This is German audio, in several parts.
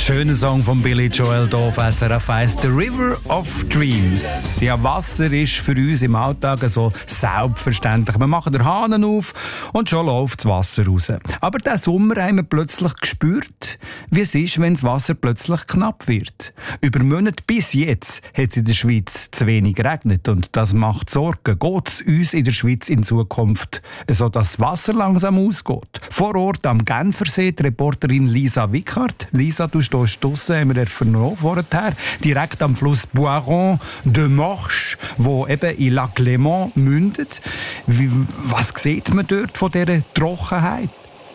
Schöner Song von Billy Joel hier auf SRF 1, «The River of Dreams». Ja, Wasser ist für uns im Alltag so selbstverständlich. Wir machen den Hahn auf und schon läuft das Wasser raus. Aber diesen Sommer haben wir plötzlich gespürt, wie es ist, wenn das Wasser plötzlich knapp wird. Über Monate bis jetzt hat es in der Schweiz zu wenig geregnet und das macht Sorgen. Geht es uns in der Schweiz in Zukunft so, dass das Wasser langsam ausgeht? Vor Ort am Genfersee die Reporterin Lisa Wickhardt. Lisa, du stehst draussen, haben wir vernommen vorher, direkt am Fluss Boiron de Morche, wo eben in Lac Léman mündet. Was sieht man dort von dieser Trockenheit?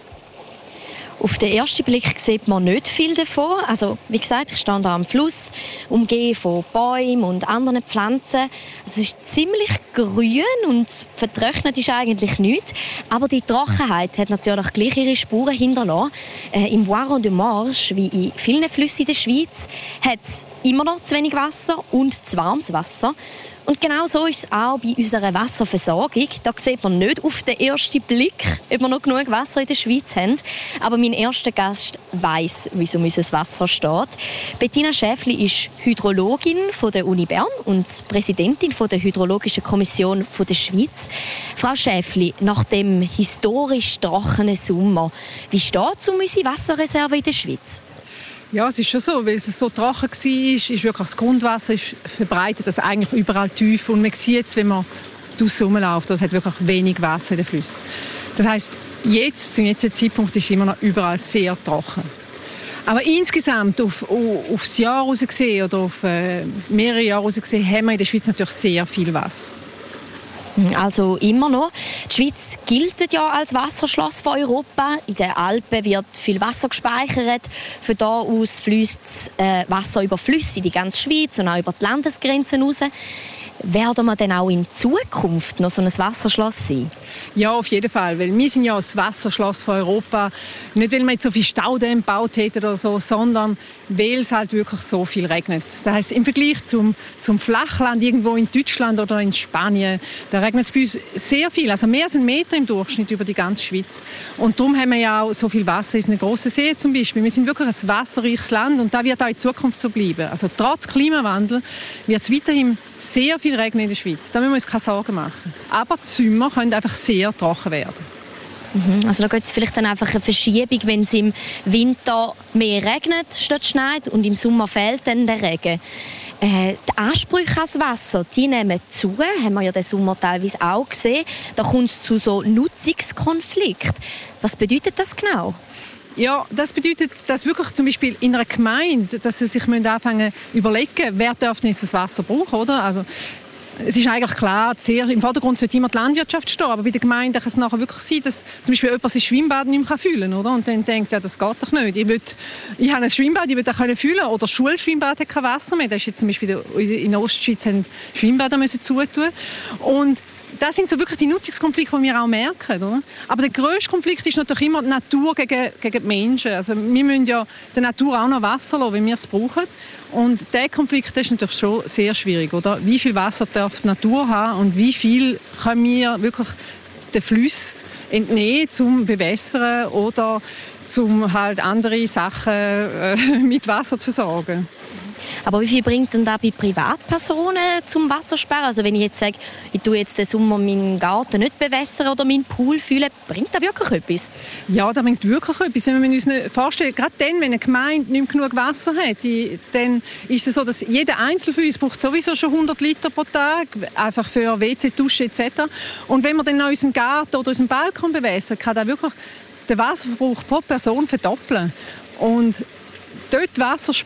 Auf den ersten Blick sieht man nicht viel davon. Also, wie gesagt, ich stehe hier am Fluss, umgeben von Bäumen und anderen Pflanzen. Es ist ziemlich grün und vertrocknet ist eigentlich nichts. Aber die Trockenheit hat natürlich gleich ihre Spuren hinterlassen. Im Boiron de Morche, wie in vielen Flüssen in der Schweiz, hat es immer noch zu wenig Wasser und zu warmes Wasser. Und genau so ist es auch bei unserer Wasserversorgung. Da sieht man nicht auf den ersten Blick, ob wir noch genug Wasser in der Schweiz haben. Aber mein erster Gast weiss, wie es um unser Wasser steht. Bettina Schäfli ist Hydrologin von der Uni Bern und Präsidentin von der Hydrologischen Kommission von der Schweiz. Frau Schäfli, nach dem historisch trockenen Sommer, wie steht es um unsere Wasserreserve in der Schweiz? Ja, es ist schon so, weil es so trocken war, ist wirklich das Grundwasser ist verbreitet, das eigentlich überall tief. Und man sieht es, wenn man draussen rumläuft, es hat wirklich wenig Wasser in den Flüssen. Das heisst, zum jetzigen Zeitpunkt ist es immer noch überall sehr trocken. Aber insgesamt aufs Jahr raus gesehen oder auf mehrere Jahre raus gesehen, haben wir in der Schweiz natürlich sehr viel Wasser. Also immer noch. Die Schweiz gilt ja als Wasserschloss von Europa. In den Alpen wird viel Wasser gespeichert. Von da aus fließt Wasser über Flüsse in die ganze Schweiz und auch über die Landesgrenzen raus. Werden wir denn auch in Zukunft noch so ein Wasserschloss sein? Ja, auf jeden Fall. Weil wir sind ja das Wasserschloss von Europa. Nicht, weil wir jetzt so viele Staudämme gebaut hätten oder so, sondern weil es halt wirklich so viel regnet. Das heisst, im Vergleich zum Flachland irgendwo in Deutschland oder in Spanien, da regnet es bei uns sehr viel. Also mehr als 1 Meter im Durchschnitt über die ganze Schweiz. Und darum haben wir ja auch so viel Wasser in den grossen See zum Beispiel. Wir sind wirklich ein wasserreiches Land und das wird auch in Zukunft so bleiben. Also trotz Klimawandel wird es weiterhin sehr viel regnen in der Schweiz. Da müssen wir uns keine Sorgen machen. Aber die Sommer können einfach sehr trocken werden. Also da gibt es vielleicht dann einfach eine Verschiebung, wenn es im Winter mehr regnet statt schneit und im Sommer fehlt dann der Regen. Die Ansprüche ans Wasser, die nehmen zu, haben wir ja den Sommer teilweise auch gesehen. Da kommt es zu so Nutzungskonflikten. Was bedeutet das genau? Ja, das bedeutet, dass wirklich zum Beispiel in einer Gemeinde, dass sie sich anfangen zu überlegen, wer darf denn jetzt das Wasser brauchen, oder? Also, es ist eigentlich klar, im Vordergrund sollte immer die Landwirtschaft stehen, aber bei der Gemeinde kann es nachher wirklich sein, dass zum Beispiel jemand sein Schwimmbad nicht mehr füllen kann, oder? Und dann denkt, ja, das geht doch nicht. Ich habe ein Schwimmbad, ich will das füllen können. Oder das Schulschwimmbad hat kein Wasser mehr. Das ist jetzt zum Beispiel in der Ostschweiz haben Schwimmbäder müssen zutun. Und das sind so wirklich die Nutzungskonflikte, die wir auch merken. Oder? Aber der grösste Konflikt ist natürlich immer die Natur gegen die Menschen. Also wir müssen ja der Natur auch noch Wasser lassen, wenn wir es brauchen. Und dieser Konflikt ist natürlich schon sehr schwierig. Oder? Wie viel Wasser darf die Natur haben und wie viel können wir wirklich den Flüssen entnehmen, zum Bewässern oder zum halt andere Sachen mit Wasser zu versorgen. Aber wie viel bringt denn da bei Privatpersonen zum Wassersparen? Also wenn ich jetzt sage, ich tue jetzt den Sommer meinen Garten nicht bewässern oder meinen Pool füllen, bringt das wirklich etwas? Ja, das bringt wirklich etwas. Wenn wir uns vorstellen, gerade dann, wenn eine Gemeinde nicht genug Wasser hat, dann ist es so, dass jeder Einzelne von uns braucht sowieso schon 100 Liter pro Tag, einfach für WC, Dusche etc. Und wenn wir dann noch unseren Garten oder unseren Balkon bewässern, kann das wirklich den Wasserverbrauch pro Person verdoppeln. Und dort Wasser